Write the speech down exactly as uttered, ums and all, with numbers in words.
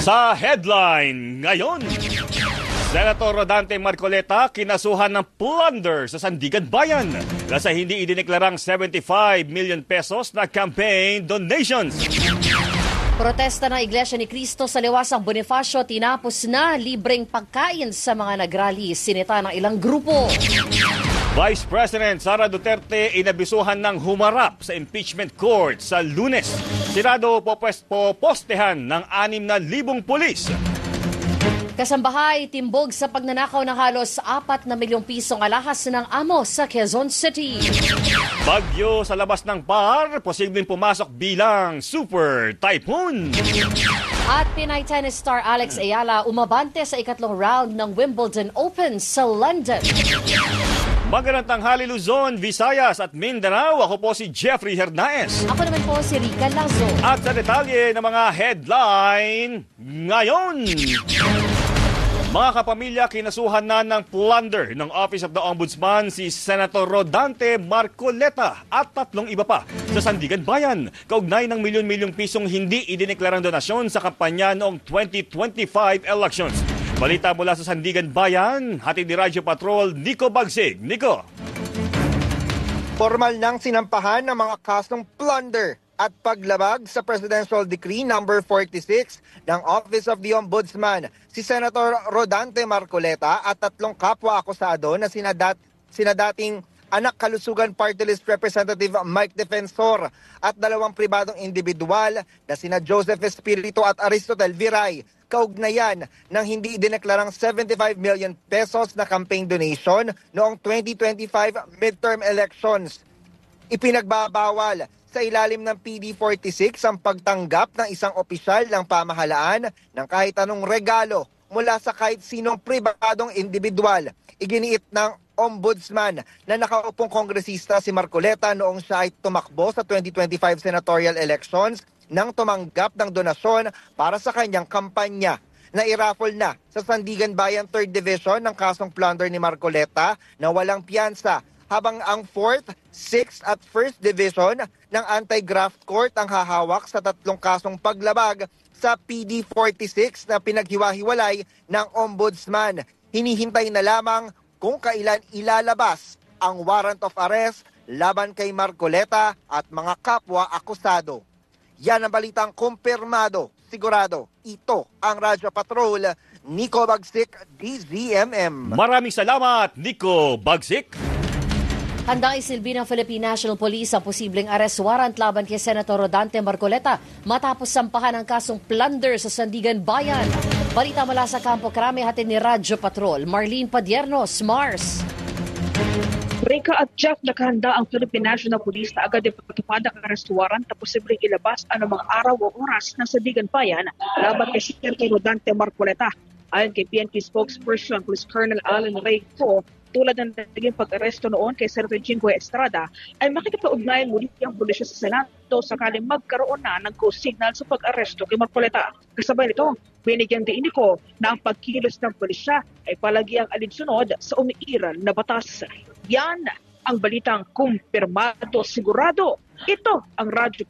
Sa headline ngayon, Senator Rodante Marcoleta kinasuhan ng plunder sa Sandigan Bayan dahil sa hindi idineklarang seventy-five million pesos na campaign donations. Protesta ng Iglesia ni Cristo sa Liwasang Bonifacio tinapos na, libreng pagkain sa mga nagrally, sinita ng ilang grupo. Vice President Sara Duterte inabisuhan ng humarap sa impeachment court sa Lunes. Senado popostehan ng anim na libong pulis. Kasambahay, timbog sa pagnanakaw ng halos apat na milyong pisong alahas ng amo sa Quezon City. Bagyo sa labas ng bar, posibleng pumasok bilang super typhoon. At Pinay tennis star Alex Ayala umabante sa ikatlong round ng Wimbledon Open sa London. Magandang tanghali Luzon, Visayas at Mindanao. Ako po si Jeffrey Hernaez. Ako naman po si Rica Lazo. At sa detalye ng mga headline ngayon. Mga kapamilya, kinasuhan na ng plunder ng Office of the Ombudsman si Senator Rodante Marcoleta at tatlong iba pa sa Sandigan Bayan. Kaugnay ng milyon-milyong pisong hindi idineklarang donasyon sa kampanya noong twenty twenty-five elections. Balita mula sa Sandigan Bayan, hatid ni Radyo Patrol, Nico Bagsig. Nico. Formal nang sinampahan ng mga kasong plunder at paglabag sa Presidential Decree number forty-six ng Office of the Ombudsman si Senator Rodante Marcoleta at tatlong kapwa-akusado na sinadat, sinadating anak kalusugan party list Representative Mike Defensor at dalawang pribadong individual na sina Joseph Espiritu at Aristotel Viray, kaugnayan ng hindi idineklarang seventy-five million pesos na campaign donation noong twenty twenty-five midterm elections. Ipinagbabawal sa ilalim ng P D forty-six ang pagtanggap ng isang opisyal ng pamahalaan ng kahit anong regalo mula sa kahit sinong pribadong individual. Iginiit ng Ombudsman na nakaupong kongresista si Marcoleta noong siya ay tumakbo sa twenty twenty-five senatorial elections nang tumanggap ng donasyon para sa kanyang kampanya. Nairaffle na sa Sandigan Bayan third Division ng kasong plunder ni Marcoleta na walang piyansa, habang ang fourth, sixth at first Division ng Anti-Graft Court ang hahawak sa tatlong kasong paglabag sa P D forty-six na pinaghiwa-hiwalay ng Ombudsman. Hinihintay na lamang kung kailan ilalabas ang warrant of arrest laban kay Marcoleta at mga kapwa-akusado. Yan ang balitang kumpirmado, sigurado. Ito ang Radyo Patrol, Nico Bagsik, D Z M M. Maraming salamat, Nico Bagsik. Handang isilbi ng Philippine National Police ang posibleng arrest warrant laban kay Senator Rodante Marcoleta matapos sampahan ang kasong plunder sa Sandigan Bayan. Balita mula sa Campo Crame, hatid ni Radyo Patrol, Marlene Padiernos, Mars. Rika at Jeff, nakahanda ang Philippine National Police na agad ipatupad ang arrest warrant na posibleng ilabas anumang araw o oras ng Sandigan Bayan laban kay Senator Rodante Marcoleta. Ayon kay P N P spokesperson Police Colonel Alan Ray Co, tulad ng naging pag-aresto noon kay Senator Jinggoy Estrada, ay makikipag-ugnayan muli ang pulisya sa Senado sakaling magkaroon na ng go signal sa pag-aresto kay Marcoleta. Kasabay nito, binigyan din ko na ang pagkilos ng pulisya ay palagi ang alinsunod sa umiiral na batas. Yan ang balitang kumpirmado sigurado. Ito ang Radyo